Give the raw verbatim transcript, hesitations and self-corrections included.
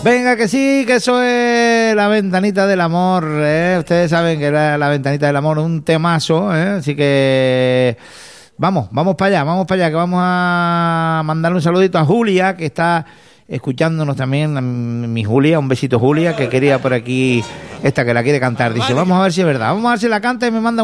Venga, que sí, que eso es La Ventanita del Amor, ¿eh? Ustedes saben que era La Ventanita del Amor, un temazo, ¿eh? Así que vamos, vamos para allá, vamos para allá, que vamos a mandarle un saludito a Julia, que está escuchándonos también, mi Julia, un besito Julia, que quería por aquí, esta que la quiere cantar, dice, vamos a ver si es verdad, vamos a ver si la canta y me manda